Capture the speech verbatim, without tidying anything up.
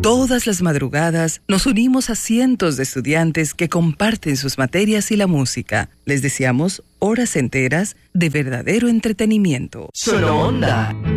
Todas las madrugadas nos unimos a cientos de estudiantes que comparten sus materias y la música. Les deseamos horas enteras de verdadero entretenimiento. Solo Onda.